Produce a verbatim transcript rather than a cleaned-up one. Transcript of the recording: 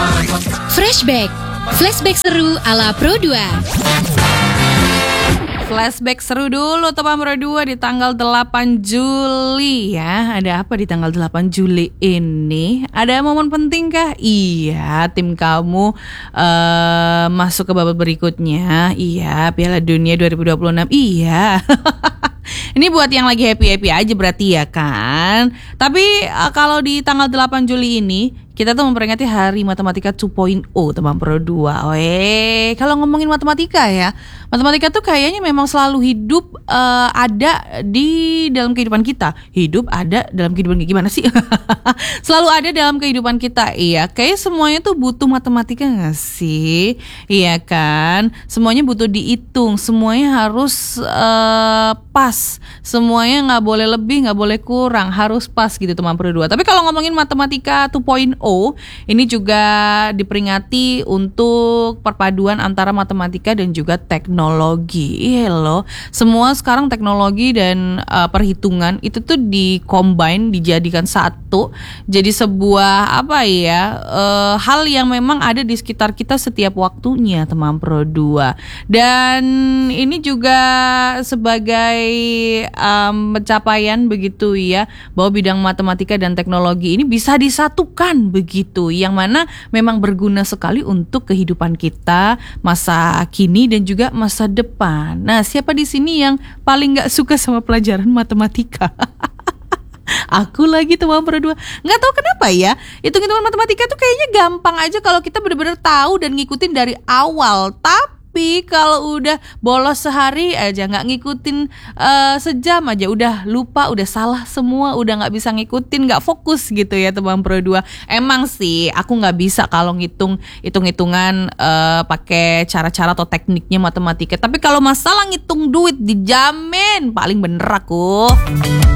Flashback, flashback seru ala Pro dua. Flashback seru dulu teman Pro dua di tanggal delapan Juli ya. Ada apa di tanggal delapan Juli ini? Ada momen penting kah? Iya, tim kamu uh, masuk ke babak berikutnya. Iya, Piala Dunia dua ribu dua puluh enam. Iya. Ini buat yang lagi happy-happy aja berarti ya kan. Tapi uh, kalau di tanggal delapan Juli ini kita tuh memperingati Hari Matematika dua titik nol teman Pro dua. Weh, kalau ngomongin matematika ya, matematika tuh kayaknya memang selalu hidup uh, ada di dalam kehidupan kita. Hidup ada dalam kehidupan, gimana sih? Selalu ada dalam kehidupan kita. Iya, kayak semuanya tuh butuh matematika gak sih? Iya kan? Semuanya butuh dihitung, semuanya harus uh, pas. Semuanya gak boleh lebih, gak boleh kurang, harus pas gitu teman Pro dua. Tapi kalau ngomongin matematika dua titik nol, ini juga diperingati untuk perpaduan antara matematika dan juga teknologi. Iya loh, semua sekarang teknologi dan uh, perhitungan itu tuh di-combine, dijadikan satu, jadi sebuah apa ya, uh, hal yang memang ada di sekitar kita setiap waktunya teman Pro dua. Dan ini juga sebagai um, pencapaian begitu ya, bahwa bidang matematika dan teknologi ini bisa disatukan begitu, yang mana memang berguna sekali untuk kehidupan kita masa kini dan juga masa depan. Nah, siapa di sini yang paling nggak suka sama pelajaran matematika? Aku lagi teman Pro dua. Nggak tahu kenapa ya, hitung-hitungan matematika tuh kayaknya gampang aja kalau kita benar-benar tahu dan ngikutin dari awal. Tapi kalau udah bolos sehari aja, nggak ngikutin uh, sejam aja, udah lupa, udah salah semua, udah nggak bisa ngikutin, nggak fokus gitu ya teman Pro dua. Emang sih aku nggak bisa kalau ngitung hitung-hitungan uh, pakai cara-cara atau tekniknya matematika. Tapi kalau masalah ngitung duit dijamin paling bener aku.